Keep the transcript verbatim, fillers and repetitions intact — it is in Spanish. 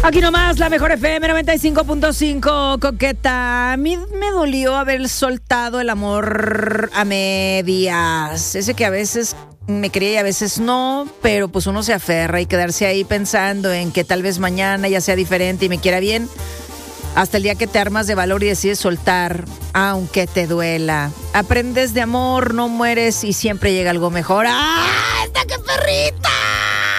Aquí nomás, la mejor F M noventa y cinco punto cinco, coqueta. A mí me dolió haber soltado el amor a medias. Ese que a veces me quería y a veces no, pero pues uno se aferra y quedarse ahí pensando en que tal vez mañana ya sea diferente y me quiera bien. Hasta el día que te armas de valor y decides soltar, aunque te duela. Aprendes de amor, no mueres y siempre llega algo mejor. ¡Ah, esta qué perrita!